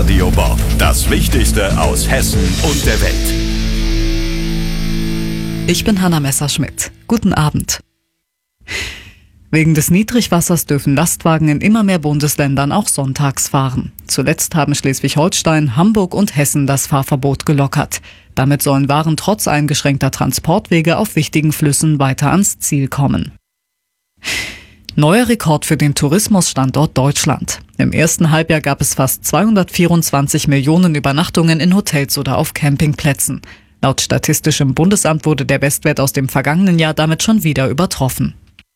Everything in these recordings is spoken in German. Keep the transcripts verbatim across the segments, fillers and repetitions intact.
Radio Bob. Das Wichtigste aus Hessen und der Welt. Ich bin Hanna Messerschmidt. Guten Abend. Wegen des Niedrigwassers dürfen Lastwagen in immer mehr Bundesländern auch sonntags fahren. Zuletzt haben Schleswig-Holstein, Hamburg und Hessen das Fahrverbot gelockert. Damit sollen Waren trotz eingeschränkter Transportwege auf wichtigen Flüssen weiter ans Ziel kommen. Neuer Rekord für den Tourismusstandort Deutschland. Im ersten Halbjahr gab es fast zweihundertvierundzwanzig Millionen Übernachtungen in Hotels oder auf Campingplätzen. Laut Statistischem Bundesamt wurde der Bestwert aus dem vergangenen Jahr damit schon wieder übertroffen.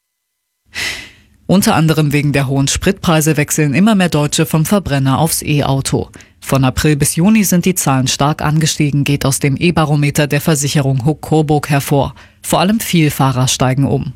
Unter anderem wegen der hohen Spritpreise wechseln immer mehr Deutsche vom Verbrenner aufs E-Auto. Von April bis Juni sind die Zahlen stark angestiegen, geht aus dem E-Barometer der Versicherung Huck-Coburg hervor. Vor allem Vielfahrer steigen um.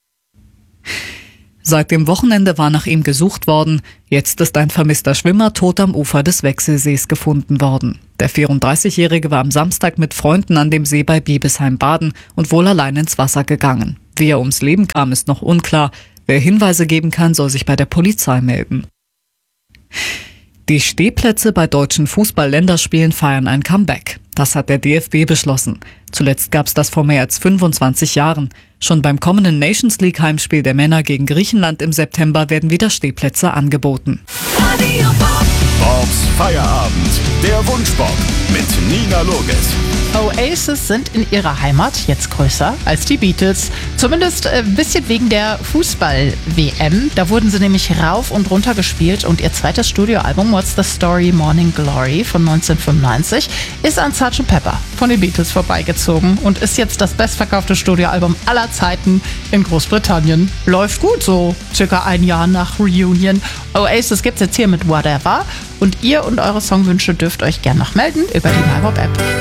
Seit dem Wochenende war nach ihm gesucht worden. Jetzt ist ein vermisster Schwimmer tot am Ufer des Wechselsees gefunden worden. Der vierunddreißigjährige war am Samstag mit Freunden an dem See bei Biebesheim baden und wohl allein ins Wasser gegangen. Wie er ums Leben kam, ist noch unklar. Wer Hinweise geben kann, soll sich bei der Polizei melden. Die Stehplätze bei deutschen Fußball-Länderspielen feiern ein Comeback. Das hat der D F B beschlossen. Zuletzt gab es das vor mehr als fünfundzwanzig Jahren. Schon beim kommenden Nations League Heimspiel der Männer gegen Griechenland im September werden wieder Stehplätze angeboten. Radio Bob. Bobs Feierabend. Der Wunschbob mit Nina Loges. Oasis sind in ihrer Heimat jetzt größer als die Beatles. Zumindest ein bisschen wegen der Fußball-W M. Da wurden sie nämlich rauf und runter gespielt und ihr zweites Studioalbum What's the Story Morning Glory von neunzehnhundertfünfundneunzig ist an Sergeant Pepper von den Beatles vorbeigezogen und ist jetzt das bestverkaufte Studioalbum aller Zeiten in Großbritannien. Läuft gut, so circa ein Jahr nach Reunion. Oasis gibt's jetzt hier mit Whatever und ihr und eure Songwünsche dürft euch gern noch melden über die MyBob App.